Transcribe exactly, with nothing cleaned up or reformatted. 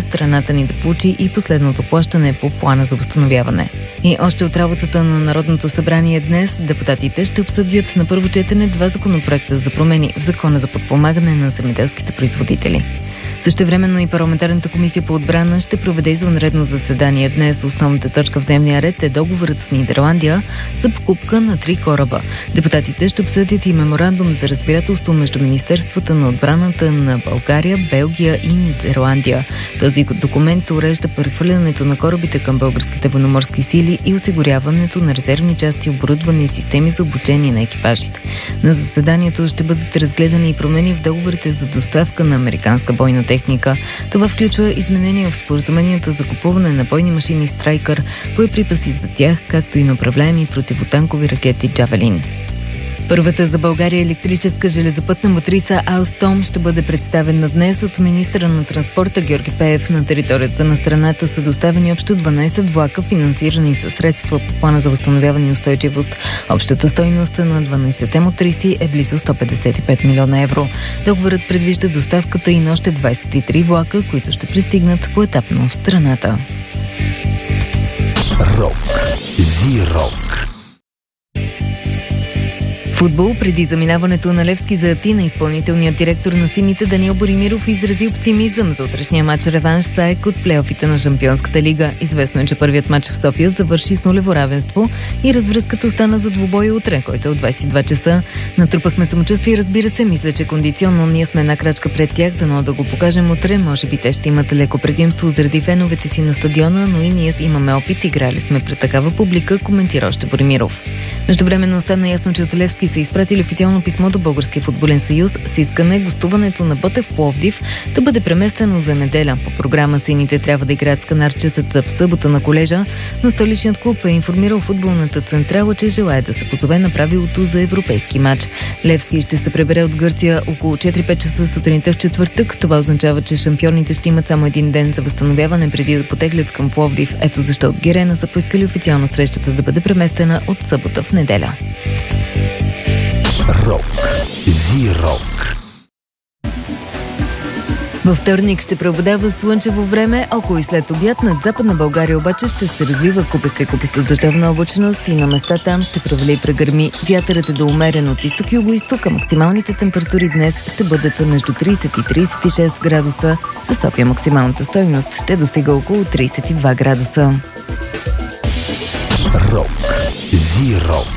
страната ни да получи и последното плащане по плана за възстановяване. И още от работата на Народното събрание днес депутатите ще обсъдят на първо четене два законопроекта за промени в Закона за подпомагане на земеделските производители. Същевременно и парламентарната комисия по отбрана ще проведе извънредно заседание днес. Основната точка в дневния ред е договорът с Нидерландия за покупка на три кораба. Депутатите ще обсъдят и меморандум за разбирателство между Министерствата на отбраната на България, Белгия и Нидерландия. Този документ урежда прехвърлянето на корабите към българските военноморски сили и осигуряването на резервни части, оборудване и системи за обучение на екипажите. На заседанието ще бъдат разгледани и промени в договорите за доставка на американска бойна техника. Това включва изменения в споразуменията за купуване на бойни машини Страйкър, боеприпаси за тях, както и на управляеми противотанкови ракети Джавелин. Първата за България електрическа железопътна мотриса Алстом ще бъде представена днес от министъра на транспорта Георги Пеев. На територията на страната са доставени общо дванайсет влака, финансирани със средства по плана за възстановяване и устойчивост. Общата стойност на дванайсетте мотриси е близо сто петдесет и пет милиона евро. Договорът предвижда доставката и на още двайсет и три влака, които ще пристигнат поетапно в страната. Рок. Зи-рок. Футбол. Преди заминаването на Левски за Атина, изпълнителният директор на сините Даниел Боримиров изрази оптимизъм за утрешния матч реванш с АЕК от плейофите на Шампионската лига. Известно е, че първият матч в София завърши с нулево равенство и развръзката остана за двубой утре, който е от двайсет и два часа. Натрупахме самочувствие и разбира се, мисля, че кондиционно ние сме една крачка пред тях, дано да го покажем утре. Може би те ще имат леко предимство заради феновете си на стадиона, но и ние имаме опит, играли сме пред такава публика, коментира още Боримиров. Междувременно стана ясно, че от Левски са изпратили официално писмо до Българския футболен съюз с искане гостуването на Ботев Пловдив да бъде преместено за неделя. По програма сините трябва да играят с канарчетата в събота на колежа, но столичният клуб е информирал футболната централа, че желае да се позове на правилото за европейски матч. Левски ще се пребере от Гърция около четири-пет часа сутринта в четвъртък. Това означава, че шампионите ще имат само един ден за възстановяване преди да потеглят към Пловдив. Ето защо от Гирена са поискали официално срещата да бъде преместена от събота в неделя. Рок. Зи-рок. Във вторник ще преобладава слънчево време, около и след обяд. Над Западна България обаче ще се развива купеста и купеста дъждовна облачност и на места там ще превали и прегърми. Вятърът е до умерен от изток и югоизток, а максималните температури днес ще бъдат между трийсет и трийсет и шест градуса. За София максималната стойност ще достига около трийсет и два градуса. Рок. Зи-рок.